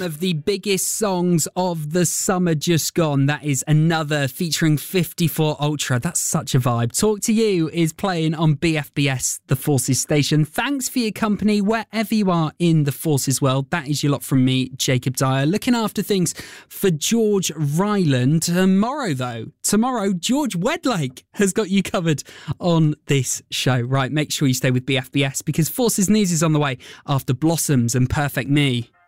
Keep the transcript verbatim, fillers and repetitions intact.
one of the biggest songs of the summer just gone. That is Another featuring fifty-four Ultra. That's such a vibe. Talk to You is playing on B F B S, the Forces station. Thanks for your company wherever you are in the Forces world. That is your lot from me, Jacob Dyer. Looking after things for George Ryland. Tomorrow, though, tomorrow, George Wedlake has got you covered on this show. Right, make sure you stay with B F B S because Forces News is on the way after Blossoms and Perfect Me.